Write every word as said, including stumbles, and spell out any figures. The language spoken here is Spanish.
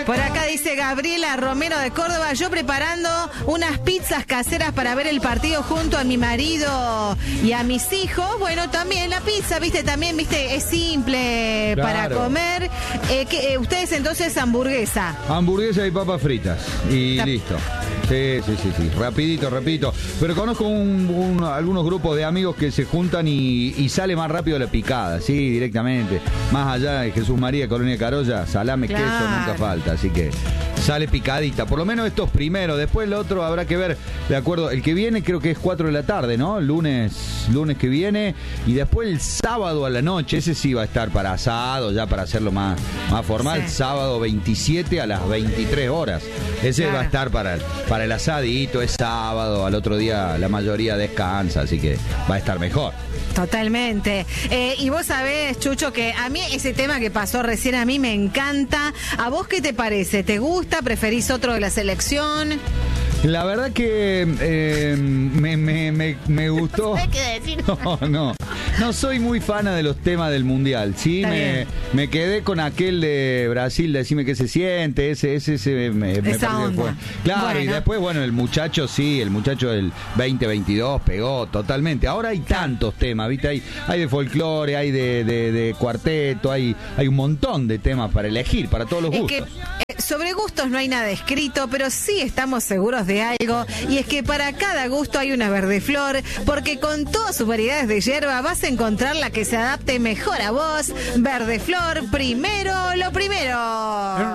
Por acá dice Gabriela Romero de Córdoba, yo preparando unas pizzas caseras para ver el partido junto a mi marido y a mis hijos. Bueno, también la pizza, viste, también, viste, es simple Claro. para comer. Eh, que, eh, ustedes entonces hamburguesa. Hamburguesa y papas fritas. Y Ta- listo. Sí, sí, sí, sí. Rapidito, rapidito. Pero conozco un- un- algunos grupos de amigos que se juntan y, y sale más rápido la picada, sí, directamente. Más allá de Jesús María, Colonia Carolla, salame, Claro. queso, nunca falta. Así que sale picadita. Por lo menos estos primeros. Después el otro habrá que ver, de acuerdo. El que viene creo que es cuatro de la tarde, ¿no? Lunes, lunes que viene. Y después el sábado a la noche. Ese sí va a estar para asado, ya para hacerlo más, más formal. Sí. Sábado veintisiete a las veintitrés horas. Ese Claro. va a estar para, para el asadito, es sábado, al otro día la mayoría descansa, así que va a estar mejor. Totalmente. Eh, y vos sabés, Chucho, que a mí ese tema que pasó recién a mí me encanta. ¿A vos qué te parece? ¿Te gusta? ¿Preferís otro de la selección? La verdad que eh, me, me, me, me gustó. No sé qué decir. No, no. No soy muy fana de los temas del mundial. Sí, Está me, bien. me quedé con aquel de Brasil, decime qué se siente. Ese, ese, ese me, me Esa pareció que onda. fue. Claro, y Bueno. después, bueno, el muchacho sí, el muchacho del veinte veintidós pegó totalmente. Ahora hay tantos temas, ¿viste? Hay, hay de folclore, hay de, de, de cuarteto, hay, hay un montón de temas para elegir, para todos los Es gustos. que eh, sobre gustos no hay nada escrito, pero sí estamos seguros de algo, y es que para cada gusto hay una verde flor, porque con todas sus variedades de hierba vas a encontrar la que se adapte mejor a vos. Verde flor, primero lo primero.